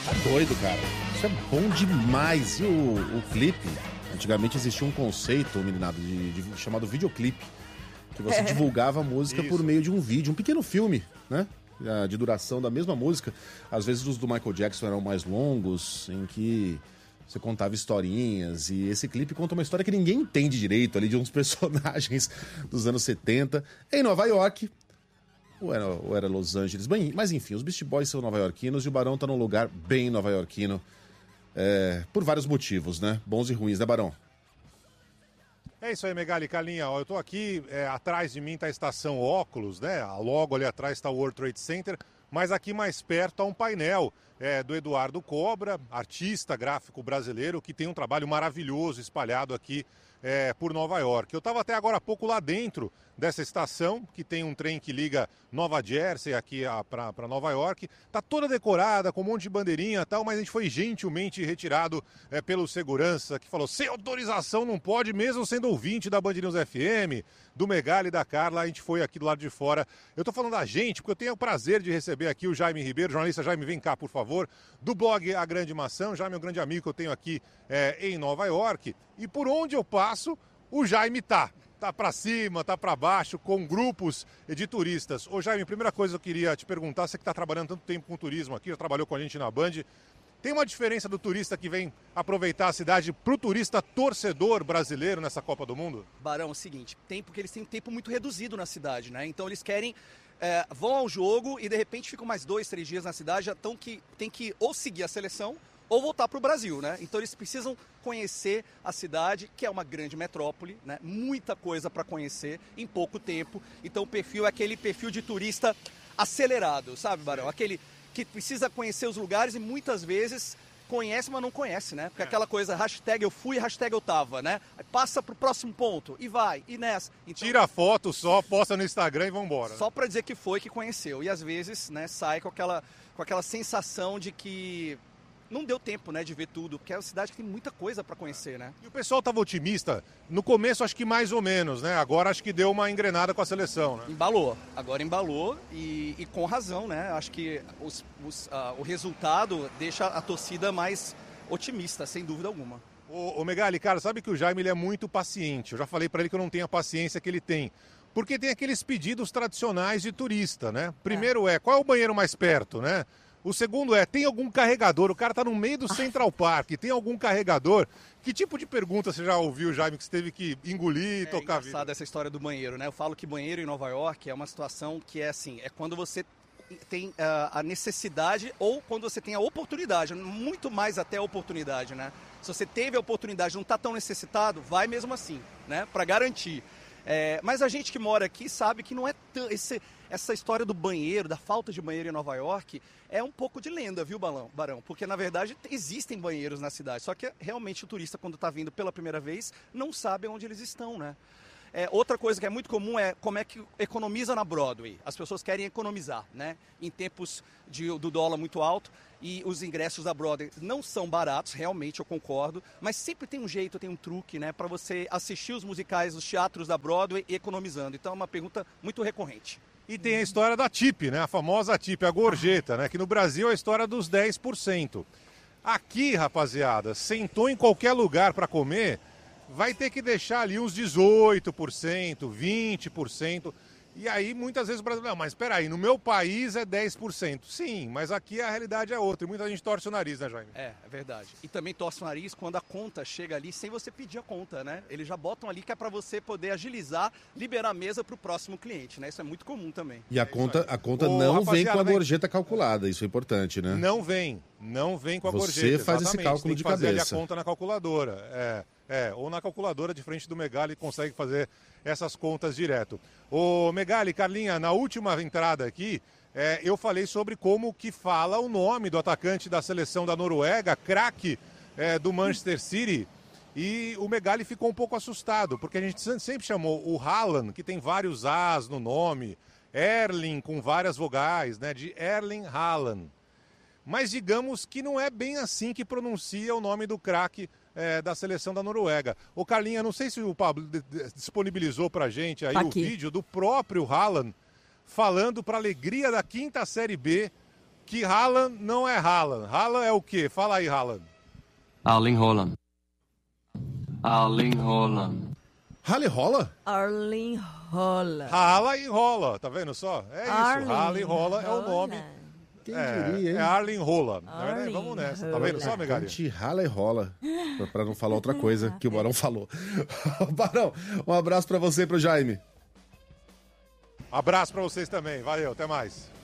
Doido, cara. Isso é bom demais. E o clipe? Antigamente existia um conceito, meninado, chamado videoclipe, que você divulgava a música por meio de um vídeo, um pequeno filme, né? De duração da mesma música. Às vezes os do Michael Jackson eram mais longos, em que você contava historinhas, e esse clipe conta uma história que ninguém entende direito ali, de uns personagens dos anos 70, em Nova York, ou era Los Angeles, bem, mas enfim, os Beastie Boys são nova-iorquinos e o Barão tá num lugar bem nova-iorquino, por vários motivos, né? Bons e ruins, né, Barão? É isso aí, Megali, Carlinha. Ó, eu tô aqui, atrás de mim tá a estação Óculos, né? Logo ali atrás está o World Trade Center, mas aqui mais perto há um painel do Eduardo Cobra, artista gráfico brasileiro, que tem um trabalho maravilhoso espalhado aqui por Nova York. Eu estava até agora há pouco lá dentro dessa estação, que tem um trem que liga Nova Jersey aqui para Nova York. Tá toda decorada, com um monte de bandeirinha e tal, mas a gente foi gentilmente retirado pelo segurança, que falou, sem autorização não pode, mesmo sendo ouvinte da Band News FM, do Megali e da Carla, a gente foi aqui do lado de fora. Eu tô falando da gente, porque eu tenho o prazer de receber aqui o Jaime Ribeiro, jornalista Jaime, vem cá, por favor, do blog A Grande Maçã. O Jaime é um grande amigo que eu tenho aqui em Nova York, e por onde eu passo, o Jaime tá para cima, tá para baixo, com grupos de turistas. Ô Jaime, primeira coisa que eu queria te perguntar, você que está trabalhando tanto tempo com turismo aqui, já trabalhou com a gente na Band, tem uma diferença do turista que vem aproveitar a cidade pro turista torcedor brasileiro nessa Copa do Mundo? Barão, é o seguinte, porque eles têm tempo muito reduzido na cidade, né? Então eles querem, vão ao jogo e de repente ficam mais 2, 3 dias na cidade, já tem que ou seguir a seleção ou voltar para o Brasil, né? Então eles precisam conhecer a cidade, que é uma grande metrópole, né? Muita coisa para conhecer em pouco tempo. Então o perfil é aquele perfil de turista acelerado, sabe, Barão? Aquele que precisa conhecer os lugares e muitas vezes conhece, mas não conhece, né? Porque aquela coisa, hashtag eu fui, hashtag eu tava, né? Aí passa pro próximo ponto e vai, e nessa. Então, tira a foto só, posta no Instagram e vambora. Só para dizer que foi, que conheceu. E às vezes, né, sai com aquela sensação de que não deu tempo, né, de ver tudo, porque é uma cidade que tem muita coisa para conhecer, né? E o pessoal estava otimista, no começo acho que mais ou menos, né? Agora acho que deu uma engrenada com a seleção, né? Agora embalou e com razão, né? Acho que o resultado deixa a torcida mais otimista, sem dúvida alguma. Ô Megali, cara, sabe que o Jaime ele é muito paciente, eu já falei para ele que eu não tenho a paciência que ele tem. Porque tem aqueles pedidos tradicionais de turista, né? Primeiro qual é o banheiro mais perto, né? O segundo tem algum carregador? O cara tá no meio do Central Park, tem algum carregador? Que tipo de pergunta você já ouviu, Jaime, que você teve que engolir e tocar a vida? É engraçado essa história do banheiro, né? Eu falo que banheiro em Nova York é uma situação que é assim, é quando você tem a necessidade ou quando você tem a oportunidade, muito mais até a oportunidade, né? Se você teve a oportunidade, não tá tão necessitado, vai mesmo assim, né? Para garantir. Mas a gente que mora aqui sabe que não é essa história do banheiro, da falta de banheiro em Nova York, é um pouco de lenda, viu, Barão? Porque, na verdade, existem banheiros na cidade, só que realmente o turista, quando está vindo pela primeira vez, não sabe onde eles estão, né? Outra coisa que é muito comum é como é que economiza na Broadway. As pessoas querem economizar, né? Em tempos do dólar muito alto, e os ingressos da Broadway não são baratos, realmente eu concordo, mas sempre tem um jeito, tem um truque, né, para você assistir os musicais, os teatros da Broadway economizando. Então é uma pergunta muito recorrente. E tem a história da tip, né? A famosa tip, a gorjeta, né? Que no Brasil é a história dos 10%. Aqui, rapaziada, sentou em qualquer lugar para comer, vai ter que deixar ali uns 18%, 20%. E aí, muitas vezes o brasileiro, não, mas espera aí, no meu país é 10%. Sim, mas aqui a realidade é outra. E muita gente torce o nariz, né, Jaime? É verdade. E também torce o nariz quando a conta chega ali sem você pedir a conta, né? Eles já botam ali que é para você poder agilizar, liberar a mesa para o próximo cliente, né? Isso é muito comum também. E a conta não vem com a gorjeta calculada, isso é importante, né? Não vem com a gorjeta. Você faz esse cálculo de cabeça. Tem que fazer a conta na calculadora, ou na calculadora de frente do Megali consegue fazer essas contas direto. Ô Megali, Carlinha, na última entrada aqui, eu falei sobre como que fala o nome do atacante da seleção da Noruega, craque do Manchester City, e o Megali ficou um pouco assustado, porque a gente sempre chamou o Haaland, que tem vários As no nome, Erling com várias vogais, né, de Erling Haaland. Mas digamos que não é bem assim que pronuncia o nome do craque da seleção da Noruega. Ô Carlinha, não sei se o Pablo disponibilizou pra gente aí o vídeo do próprio Haaland falando para alegria da quinta Série B que Haaland não é Haaland. Haaland é o quê? Fala aí, Haaland. Erling Haaland. Erling Haaland. Haaland rola? Erling Haaland. Haaland e rola, tá vendo só? É isso, Haaland e rola é o nome. Quem diria, hein? É Arlen Haaland. Arlen Vamos nessa, tá vendo só, Megali? Haaland rola. Pra não falar outra coisa que o Barão falou. Barão, um abraço pra você e pro Jaime. Abraço pra vocês também, valeu, até mais.